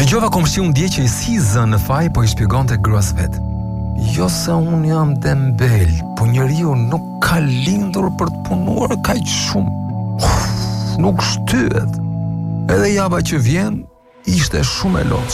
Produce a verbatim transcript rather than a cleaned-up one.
Dëgjova komshiun dje që i si zën në faj, po i shpjegonte gruas vet. Jo se unë jam dembel, po njeriu nuk ka lindur për të punuar kaq shumë. Uf, nuk shtyhet. Edhe java që vjen ishte shumë e lodhshme.